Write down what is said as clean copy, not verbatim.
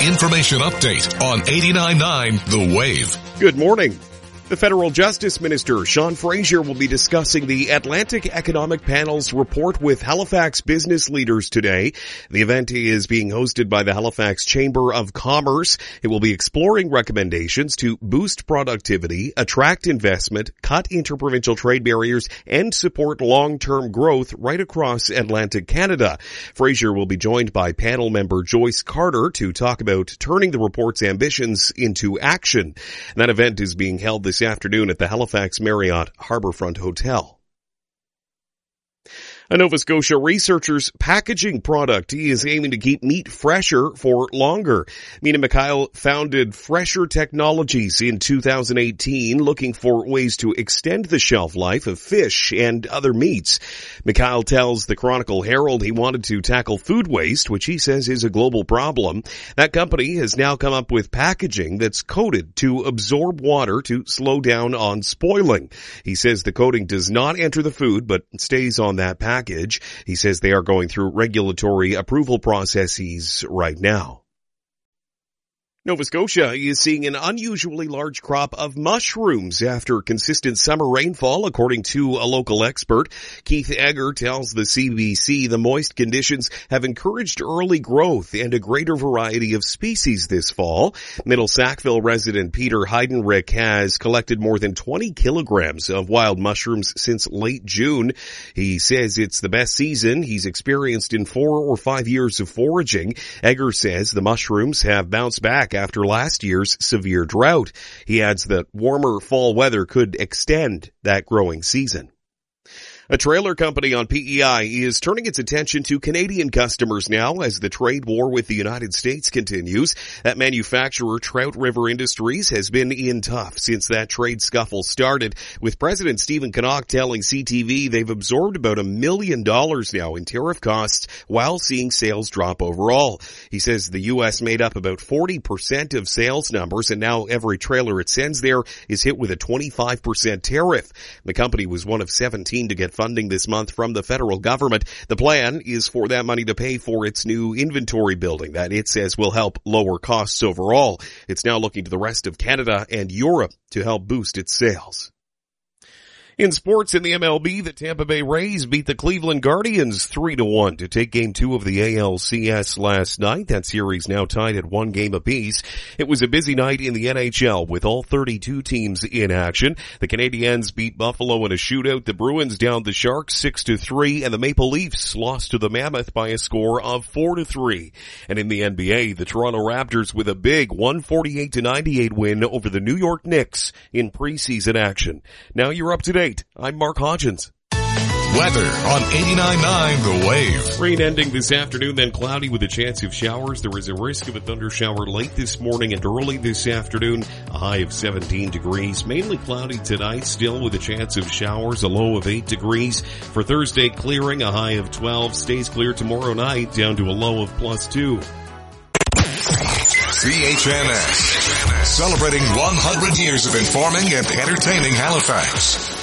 information update on 89.9 The Wave. Good morning. The Federal Justice Minister, Sean Fraser, will be discussing the Atlantic Economic Panel's report with Halifax business leaders today. The event is being hosted by the Halifax Chamber of Commerce. It will be exploring recommendations to boost productivity, attract investment, cut interprovincial trade barriers, and support long-term growth right across Atlantic Canada. Fraser will be joined by panel member Joyce Carter to talk about turning the report's ambitions into action. That event is being held this afternoon at the Halifax Marriott Harbourfront Hotel. A Nova Scotia researcher's packaging product is aiming to keep meat fresher for longer. Mina Mikhail founded Fresher Technologies in 2018, looking for ways to extend the shelf life of fish and other meats. Mikhail tells the Chronicle Herald he wanted to tackle food waste, which he says is a global problem. That company has now come up with packaging that's coated to absorb water to slow down on spoiling. He says the coating does not enter the food, but stays on that package. He says they are going through regulatory approval processes right now. Nova Scotia is seeing an unusually large crop of mushrooms after consistent summer rainfall, according to a local expert. Keith Egger tells the CBC the moist conditions have encouraged early growth and a greater variety of species this fall. Middle Sackville resident Peter Heidenreich has collected more than 20 kilograms of wild mushrooms since late June. He says it's the best season he's experienced in 4 or 5 years of foraging. Egger says the mushrooms have bounced back after last year's severe drought. He adds that warmer fall weather could extend that growing season. A trailer company on PEI is turning its attention to Canadian customers now as the trade war with the United States continues. That manufacturer, Trout River Industries, has been in tough since that trade scuffle started, with President Stephen Kinnock telling CTV they've absorbed about $1 million now in tariff costs while seeing sales drop overall. He says the U.S. made up about 40% of sales numbers, and now every trailer it sends there is hit with a 25% tariff. The company was one of 17 to get funding this month from the federal government. The plan is for that money to pay for its new inventory building that it says will help lower costs overall. It's now looking to the rest of Canada and Europe to help boost its sales. In sports, in the MLB, the Tampa Bay Rays beat the Cleveland Guardians 3-1 to take Game 2 of the ALCS last night. That series now tied at 1 game apiece. It was a busy night in the NHL with all 32 teams in action. The Canadiens beat Buffalo in a shootout. The Bruins downed the Sharks 6-3, and the Maple Leafs lost to the Mammoth by a score of 4-3. And in the NBA, the Toronto Raptors with a big 148-98 win over the New York Knicks in preseason action. Now you're up to date. I'm Mark Hodgins. Weather on 89.9 The Wave. Rain ending this afternoon, then cloudy with a chance of showers. There is a risk of a thunder shower late this morning and early this afternoon. A high of 17 degrees. Mainly cloudy tonight, still with a chance of showers. A low of 8 degrees. For Thursday, clearing, a high of 12. Stays clear tomorrow night, down to a low of +2. CHMS. Celebrating 100 years of informing and entertaining Halifax.